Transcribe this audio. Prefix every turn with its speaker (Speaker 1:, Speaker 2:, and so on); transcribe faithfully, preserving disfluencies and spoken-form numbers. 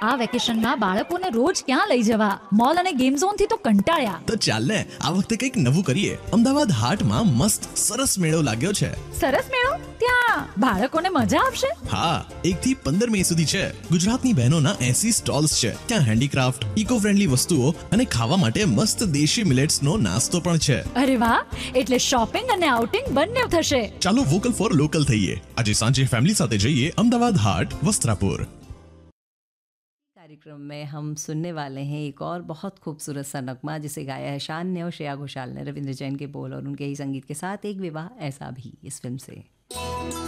Speaker 1: આ વેકેશનમાં બાળકોને રોજ ક્યાં લઈ જવા? મોલ અને ગેમ ઝોન થી તો કંટાળ્યા.
Speaker 2: તો ચાલ ને આ વખતે કંઈક નવું કરીએ. અમદાવાદ હાટમાં મસ્ત સરસ મેળો લાગ્યો છે.
Speaker 1: સરસ મેળો? ત્યાં બાળકોને મજા આવશે?
Speaker 2: હા, એક થી પંદર મે સુધી છે. ગુજરાતની બહેનોના એસી સ્ટોલ્સ છે. ત્યાં હેન્ડીક્રાફ્ટ, ઇકો ફ્રેન્ડલી વસ્તુઓ અને ખાવા માટે મસ્ત દેશી મિલેટ્સનો નાસ્તો પણ છે.
Speaker 1: અરે વાહ, એટલે શોપિંગ અને આઉટિંગ બંને થશે.
Speaker 2: ચાલો વોકલ ફોર લોકલ થઈએ. આજે સાંજે फैमिली साथ जाइए अहमदाबाद हाट वस्त्रापुर.
Speaker 3: कार्यक्रम में हम सुनने वाले हैं एक और बहुत खूबसूरत सा नगमा जिसे गाया है शान ने और श्रेया घोषाल ने रविंद्र जैन के बोल और उनके ही संगीत के साथ एक विवाह ऐसा भी इस फिल्म से.